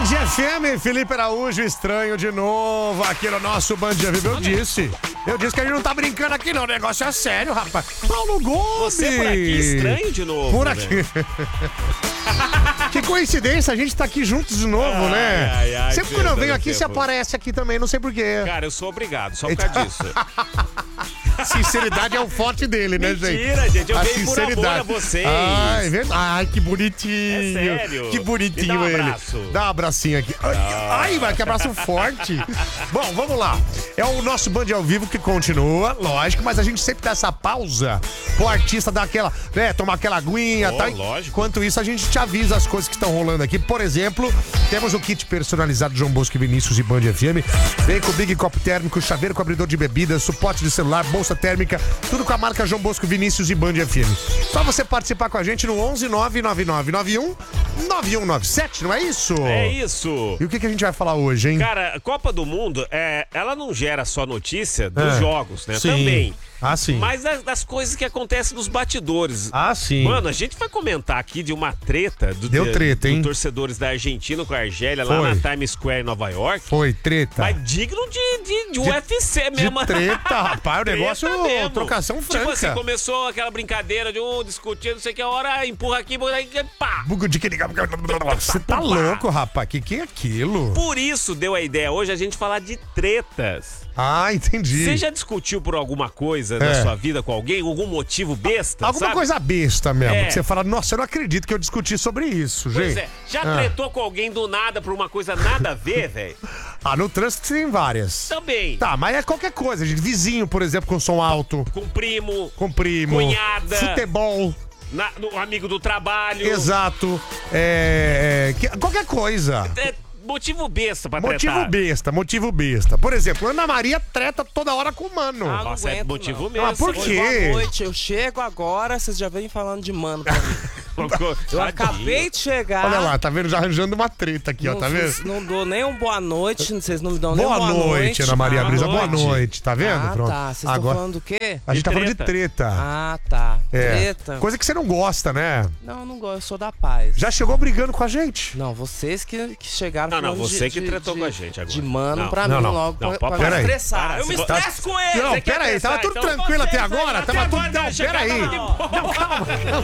Band FM, Felipe Araújo, estranho de novo aqui no nosso Band FM. Eu disse que a gente não tá brincando aqui não, o negócio é sério, rapaz. Paulo Gomes! Você por aqui, estranho de novo. Por aqui. Que coincidência, a gente tá aqui juntos de novo, né? Sempre quando eu venho aqui, você aparece aqui também, não sei porquê. Cara, eu sou obrigado, só por causa disso. Sinceridade é o forte dele, né, gente? Mentira, gente, eu A venho por amor a vocês. Ai, ai, que bonitinho. É sério? Que bonitinho Me dá um ele. abraço. Dá um abracinho aqui. Ai, vai, que abraço forte. Bom, vamos lá. É o nosso Band ao vivo que continua, lógico, mas a gente sempre dá essa pausa pro artista dar aquela, né, tomar aquela aguinha, tá? Lógico. Enquanto isso, a gente te avisa as coisas que estão rolando aqui. Por exemplo, temos o kit personalizado João Bosco e Vinícius e Band FM. Vem com Big Copo Térmico, chaveiro com abridor de bebidas, suporte de celular, bolsa térmica, tudo com a marca João Bosco, Vinícius e Band FM. Só você participar com a gente no 11 99991 9197, não é isso? É isso. E o que a gente vai falar hoje, hein? Cara, Copa do Mundo, ela não gera só notícia dos jogos, né? Sim. Também. Ah, sim. Mas das coisas que acontecem nos batidores. Ah, sim. Mano, a gente vai comentar aqui de uma treta Deu treta, hein? dos torcedores da Argentina com a Argélia lá na Times Square, em Nova York. Foi treta. Mas digno de UFC mesmo. De treta, rapaz. O negócio, mesmo. trocação franca. Tipo assim, começou aquela brincadeira de discutir, não sei que hora, empurra aqui, pá. Você tá louco, rapaz? Que é aquilo? Por isso deu a ideia hoje a gente falar de tretas. Ah, entendi. Você já discutiu por alguma coisa na sua vida com alguém? Algum motivo besta? Alguma sabe? coisa besta mesmo. É. Que você fala, nossa, eu não acredito que eu discuti sobre isso, gente. Pois é. Já tretou com alguém do nada por uma coisa nada a ver, velho? Ah, no trânsito tem várias. Também. Tá, mas é qualquer coisa, gente. Vizinho, por exemplo, com som alto. Com primo. Com primo. Cunhada. Futebol. No amigo do trabalho. Exato. Qualquer coisa. Motivo besta pra Motivo tretar. motivo besta. Por exemplo, Ana Maria treta toda hora com o mano. Ah, não Nossa, aguento, motivo não. mesmo. Ah, por quê? Boa noite, eu chego agora, vocês já vêm falando de mano pra mim. Eu acabei de chegar. Olha lá, tá vendo? Já arranjando uma treta aqui, ó, tá vendo? Não dou nem um boa noite, vocês não me dão nem Boa um boa noite, Ana Maria Boa Brisa. noite. Boa noite, tá vendo? Ah, Pronto. tá. Vocês estão falando do quê? A gente tá falando de treta. treta. Ah, tá. É. Treta. Coisa que você não gosta, né? Não, eu não gosto, eu sou da paz. Já chegou brigando com a gente? Não, vocês que chegaram Não, falando você de, que tretou com a gente agora. De mano Não. pra Não, mim não. logo, Não, pra pera me aí. estressar. Eu me Tá- estresso com eles. Não, você quer pera aí, tava estressar, tudo então tranquilo vamos até estressar, agora, então tava até tudo... agora Não, chegar, pera aí. tava de boa. Não, calma.